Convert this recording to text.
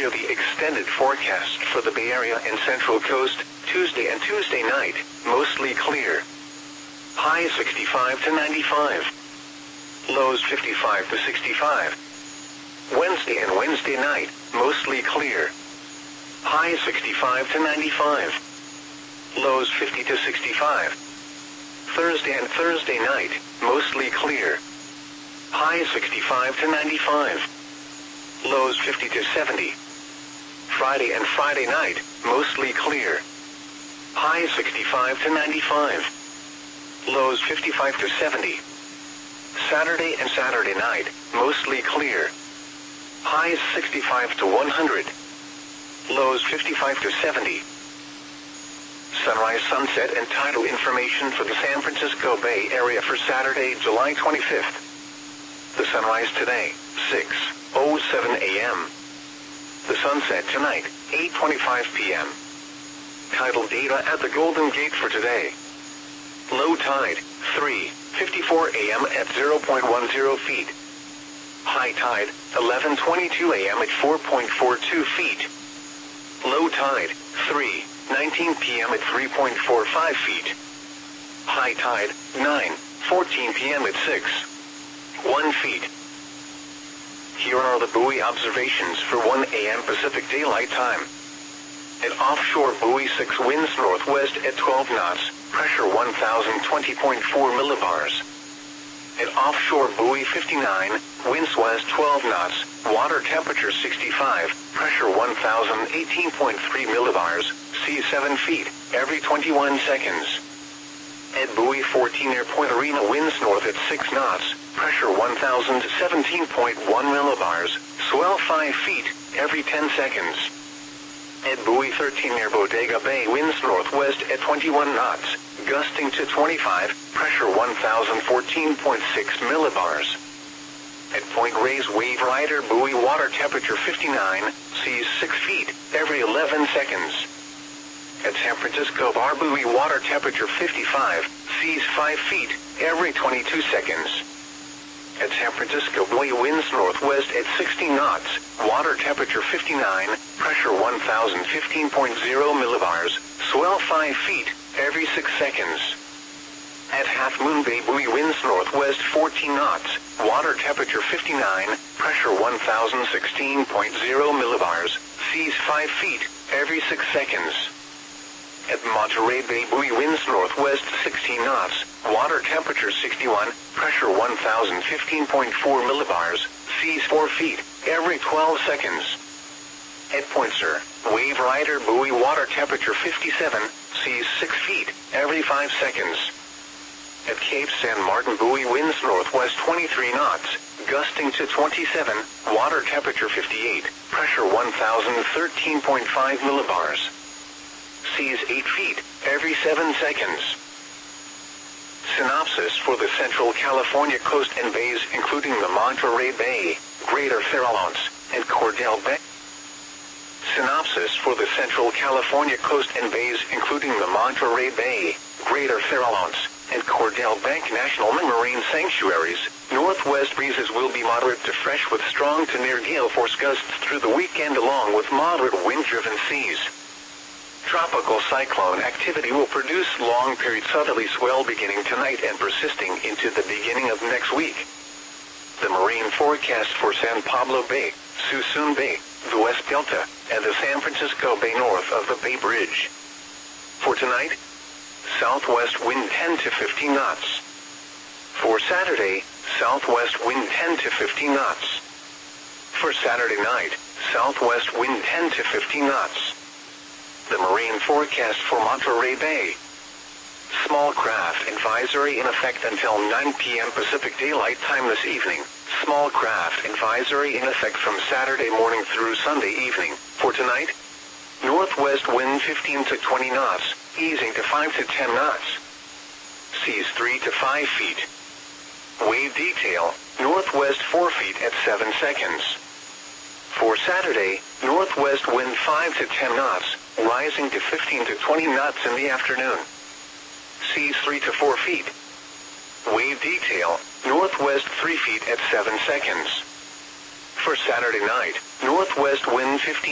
you the extended forecast for the Bay Area and Central Coast. Tuesday and Tuesday night, mostly clear. Highs 65 to 95. Lows 55 to 65. Wednesday and Wednesday night, mostly clear. Highs 65 to 95. Lows 50 to 65. Thursday and Thursday night, mostly clear. Highs 65 to 95. Lows 50 to 70. Friday and Friday night, mostly clear. Highs 65 to 95. Lows 55 to 70. Saturday and Saturday night, mostly clear. Highs 65 to 100. Lows 55 to 70. Sunrise, sunset, and tidal information for the San Francisco Bay Area for Saturday, July 25th. The sunrise today, 6:07 a.m. The sunset tonight, 8:25 p.m. Tidal data at the Golden Gate for today. Low tide, 3:54 a.m. at 0.10 feet. High tide, 11:22 a.m. at 4.42 feet. Low tide, 3:19 p.m. at 3.45 feet. High tide, 9:14 p.m. at 6.1 feet. Here are the buoy observations for 1 a.m. Pacific Daylight Time. At offshore buoy 6, winds northwest at 12 knots, pressure 1020.4 millibars. At offshore buoy 59, winds west 12 knots, water temperature 65, pressure 1018.3 millibars, sea 7 feet, every 21 seconds. At buoy 14 near Point Arena, winds north at 6 knots, pressure 1017.1 millibars, swell 5 feet, every 10 seconds. At buoy 13 near Bodega Bay, winds northwest at 21 knots, gusting to 25, pressure 1014.6 millibars. At Point Reyes Wave Rider buoy, water temperature 59, seas 6 feet, every 11 seconds. At San Francisco Bar buoy, water temperature 55, seas 5 feet, every 22 seconds. At San Francisco buoy, winds northwest at 60 knots, water temperature 59, pressure 1015.0 millibars, swell 5 feet, every 6 seconds. At Half Moon Bay buoy, winds northwest 14 knots, water temperature 59, pressure 1016.0 millibars, seas 5 feet, every 6 seconds. At Monterey Bay buoy, winds northwest 16 knots, water temperature 61, pressure 1015.4 millibars, seas 4 feet, every 12 seconds. At Point Sur, Wave Rider buoy, water temperature 57, seas 6 feet, every 5 seconds. At Cape San Martin buoy, winds northwest 23 knots, gusting to 27, water temperature 58, pressure 1013.5 millibars. Seas 8 feet, every 7 seconds. Synopsis for the Central California coast and bays, including the Monterey Bay, Greater Farallones, and Cordell Bay. Synopsis for the Central California coast and bays, including the Monterey Bay, Greater Farallones, and Cordell Bank National Marine Sanctuaries. Northwest breezes will be moderate to fresh with strong to near gale force gusts through the weekend, along with moderate wind-driven seas. Tropical cyclone activity will produce long-period southerly swell beginning tonight and persisting into the beginning of next week. The marine forecast for San Pablo Bay, Suisun Bay, the West Delta, and the San Francisco Bay north of the Bay Bridge. For tonight, southwest wind 10 to 15 knots. For Saturday, southwest wind 10 to 15 knots. For Saturday night, southwest wind 10 to 15 knots. The marine forecast for Monterey Bay. Small craft advisory in effect until 9 p.m. Pacific Daylight Time this evening. Small craft advisory in effect from Saturday morning through Sunday evening. For tonight, northwest wind 15 to 20 knots, easing to 5 to 10 knots. Seas 3 to 5 feet. Wave detail, northwest 4 feet at 7 seconds. For Saturday, northwest wind 5 to 10 knots, rising to 15 to 20 knots in the afternoon. Seas 3 to 4 feet. Wave detail, northwest 3 feet at 7 seconds. For Saturday night, northwest wind 15